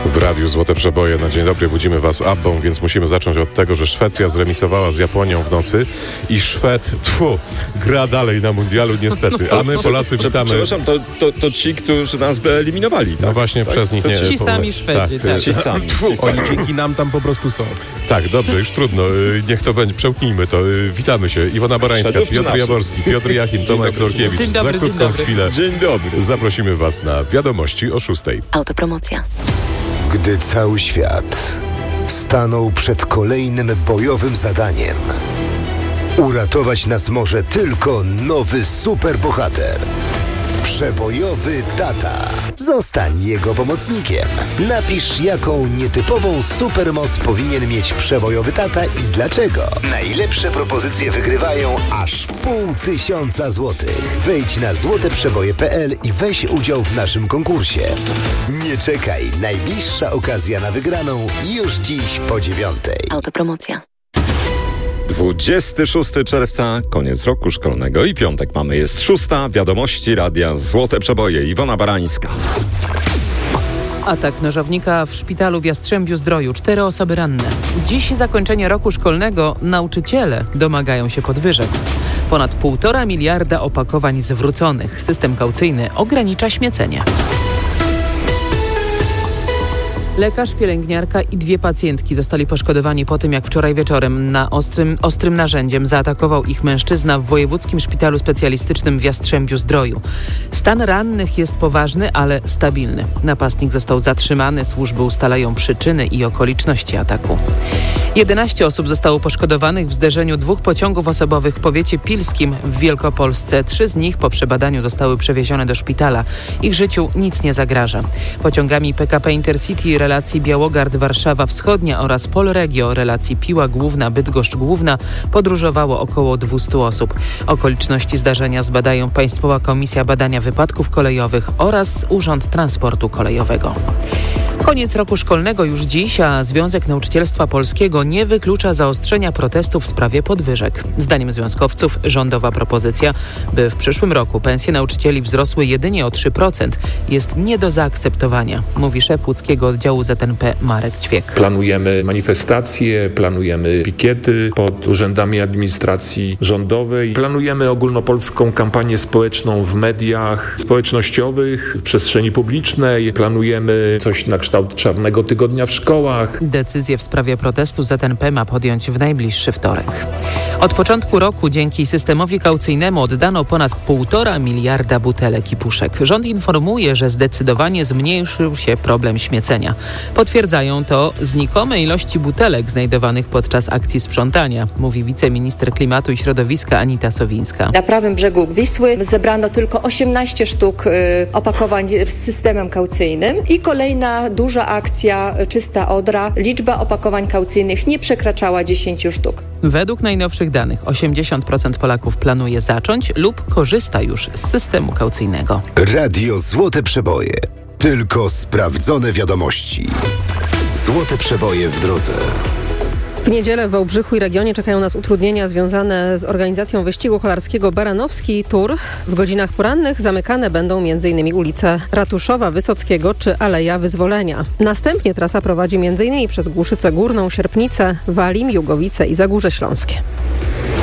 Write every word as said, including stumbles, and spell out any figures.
W Radiu Złote Przeboje na dzień dobry budzimy Was Abbą, więc musimy zacząć od tego, że Szwecja zremisowała z Japonią w nocy i Szwed, tfu, gra dalej na mundialu niestety, a my Polacy witamy... Przepraszam, to, to, to ci, którzy nas wyeliminowali, tak? No właśnie, tak? Przez nich to nie... Ci sami Szwedzi, tak. tak. Ci sami. Tfu, Ci sami. Oni dzięki nam tam po prostu są. Tak, dobrze, już trudno, niech to będzie, przełknijmy to. Witamy się, Iwona Barańska, Szwedów czy Piotr naszych? Jaworski, Piotr Jachim, Tomek Florkiewicz. Dzień dobry, Za krótką dzień dobry. chwilę Dzień dobry. zaprosimy Was na wiadomości o szóstej. Autopromocja. Gdy cały świat stanął przed kolejnym bojowym zadaniem, uratować nas może tylko nowy superbohater. Przebojowy tata. Zostań jego pomocnikiem. Napisz, jaką nietypową supermoc powinien mieć przebojowy tata i dlaczego. Najlepsze propozycje wygrywają aż pół tysiąca złotych. Wejdź na złote przeboje kropka p l i weź udział w naszym konkursie. Nie czekaj, najbliższa okazja na wygraną już dziś po dziewiątej. Autopromocja. dwudziestego szóstego czerwca, koniec roku szkolnego i piątek mamy, jest szósta. Wiadomości Radia Złote Przeboje. Iwona Barańska. Atak nożownika w szpitalu w Jastrzębiu-Zdroju. Cztery osoby ranne. Dziś zakończenie roku szkolnego. Nauczyciele domagają się podwyżek. Ponad półtora miliarda opakowań zwróconych. System kaucyjny ogranicza śmiecenie. Lekarz, pielęgniarka i dwie pacjentki zostali poszkodowani po tym, jak wczoraj wieczorem na ostrym, ostrym narzędziem zaatakował ich mężczyzna w Wojewódzkim Szpitalu Specjalistycznym w Jastrzębiu-Zdroju. Stan rannych jest poważny, ale stabilny. Napastnik został zatrzymany, służby ustalają przyczyny i okoliczności ataku. jedenaście osób zostało poszkodowanych w zderzeniu dwóch pociągów osobowych w powiecie pilskim w Wielkopolsce. Trzy z nich po przebadaniu zostały przewiezione do szpitala. Ich życiu nic nie zagraża. Pociągami P K P Intercity relacji Białogard-Warszawa Wschodnia oraz Polregio relacji Piła Główna-Bydgoszcz Główna podróżowało około dwieście osób. Okoliczności zdarzenia zbadają Państwowa Komisja Badania Wypadków Kolejowych oraz Urząd Transportu Kolejowego. Koniec roku szkolnego już dziś, a Związek Nauczycielstwa Polskiego nie wyklucza zaostrzenia protestów w sprawie podwyżek. Zdaniem związkowców rządowa propozycja, by w przyszłym roku pensje nauczycieli wzrosły jedynie o trzy procent, jest nie do zaakceptowania, mówi szef łódzkiego oddziału Z N P Marek Ćwiek. Planujemy manifestacje, planujemy pikiety pod urzędami administracji rządowej. Planujemy ogólnopolską kampanię społeczną w mediach społecznościowych, w przestrzeni publicznej. Planujemy coś na kształt czarnego tygodnia w szkołach. Decyzję w sprawie protestu Z N P ma podjąć w najbliższy wtorek. Od początku roku dzięki systemowi kaucyjnemu oddano ponad półtora miliarda butelek i puszek. Rząd informuje, że zdecydowanie zmniejszył się problem śmiecenia. Potwierdzają to znikome ilości butelek znajdowanych podczas akcji sprzątania, mówi wiceminister klimatu i środowiska Anita Sowińska. Na prawym brzegu Wisły zebrano tylko osiemnaście sztuk y, opakowań z systemem kaucyjnym i kolejna duża akcja Czysta Odra. Liczba opakowań kaucyjnych nie przekraczała dziesięć sztuk. Według najnowszych danych osiemdziesiąt procent Polaków planuje zacząć lub korzysta już z systemu kaucyjnego. Radio Złote Przeboje. Tylko sprawdzone wiadomości. Złote Przeboje w drodze. W niedzielę w Wałbrzychu i regionie czekają nas utrudnienia związane z organizacją wyścigu kolarskiego Baranowski Tour. W godzinach porannych zamykane będą m.in. ulice Ratuszowa, Wysockiego czy Aleja Wyzwolenia. Następnie trasa prowadzi m.in. przez Głuszycę Górną, Sierpnicę, Walim, Jugowice i Zagórze Śląskie.